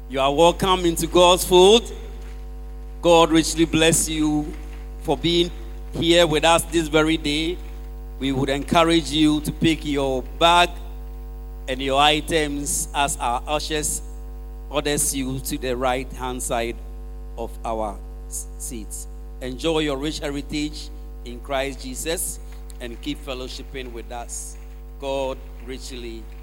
You are welcome into God's fold. God richly bless you for being here with us this very day. We would encourage you to pick your bag and your items as our ushers orders you to the right hand side of our seats. Enjoy your rich heritage in Christ Jesus and keep fellowshipping with us. God richly